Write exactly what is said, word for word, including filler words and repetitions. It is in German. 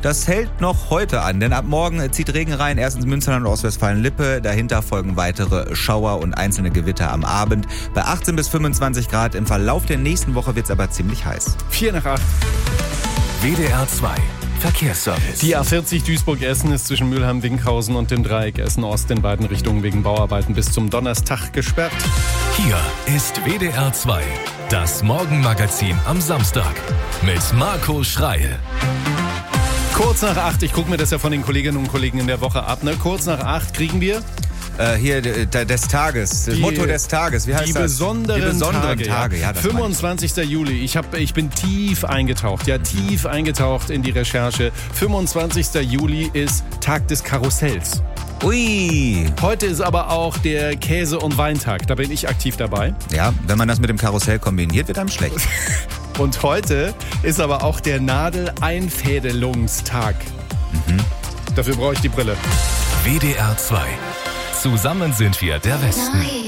Das hält noch heute an, denn ab morgen zieht Regen rein, erst ins Münsterland und Ostwestfalen-Lippe. Dahinter folgen weitere Schauer und einzelne Gewitter am Abend. Bei achtzehn bis fünfundzwanzig Grad. Im Verlauf der nächsten Woche wird es aber ziemlich heiß. Vier nach acht. W D R zwei Verkehrsservice. Die A vierzig Duisburg-Essen ist zwischen Mülheim-Winkhausen und dem Dreieck Essen-Ost in beiden Richtungen wegen Bauarbeiten bis zum Donnerstag gesperrt. Hier ist W D R zwei, das Morgenmagazin am Samstag mit Marco Schreil. Kurz nach acht, ich gucke mir das ja von den Kolleginnen und Kollegen in der Woche ab. Ne? Kurz nach acht kriegen wir Äh, hier d- d- des Tages, das Die- Motto des Tages, wie heißt die das? besonderen, die besonderen Tage. Tage. Ja, das meine ich. fünfundzwanzigster Juli. Ich, hab, ich bin tief eingetaucht, ja tief eingetaucht in die Recherche. fünfundzwanzigster Juli ist Tag des Karussells. Ui, Heute ist aber auch der Käse- und Weintag. Da bin ich aktiv dabei. ja, wenn man das mit dem Karussell kombiniert, wird einem schlecht. Und heute ist aber auch der Nadeleinfädelungstag. Mhm. Dafür brauche ich die Brille. W D R zwei. Zusammen sind wir der Westen.